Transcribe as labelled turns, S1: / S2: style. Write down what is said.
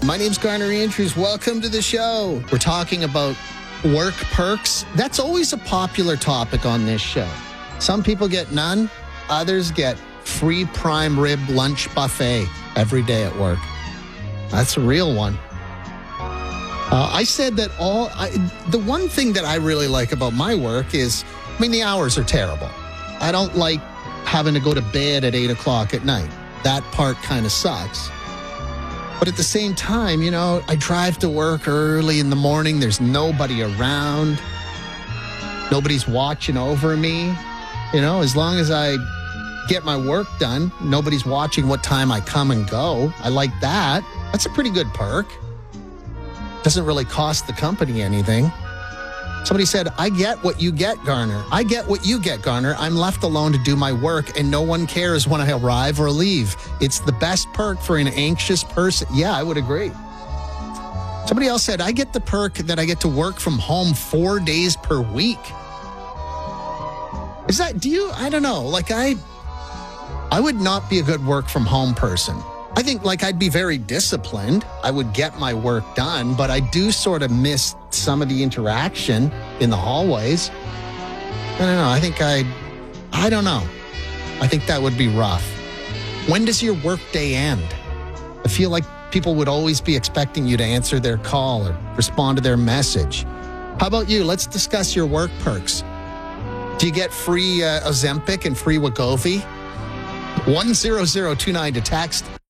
S1: My name's Garner Andrews. Welcome to the show. We're talking about work perks. That's always a popular topic on this show. Some people get none. Others get free prime rib lunch buffet every day at work. That's a real one. I said that the one thing that I really like about my work is, the hours are terrible. I don't like having to go to bed at 8 o'clock at night. That part kind of sucks. But at the same time, I drive to work early in the morning. There's nobody around. Nobody's watching over me. As long as I get my work done, nobody's watching what time I come and go. I like that. That's a pretty good perk. Doesn't really cost the company anything. Somebody said, I get what you get, Garner. I get what you get, Garner. I'm left alone to do my work, and no one cares when I arrive or leave. It's the best perk for an anxious person. Yeah, I would agree. Somebody else said, I get the perk that I get to work from home 4 days per week. I don't know. I would not be a good work from home person. I think I'd be very disciplined. I would get my work done, but I do sort of miss some of the interaction in the hallways. I don't know. I don't know. I think that would be rough. When does your work day end? I feel like people would always be expecting you to answer their call or respond to their message. How about you? Let's discuss your work perks. Do you get free Ozempic and free Wegovy? 10029 to text.